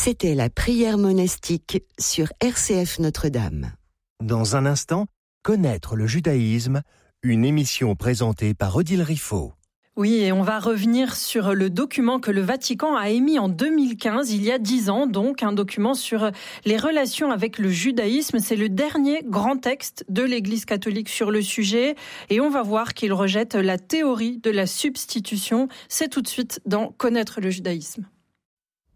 C'était la prière monastique sur RCF Notre-Dame. Dans un instant, connaître le judaïsme, une émission présentée par Odile Riffaut. Oui, et on va revenir sur le document que le Vatican a émis en 2015, il y a 10 ans, donc un document sur les relations avec le judaïsme. C'est le dernier grand texte de l'Église catholique sur le sujet et on va voir qu'il rejette la théorie de la substitution. C'est tout de suite dans Connaître le judaïsme.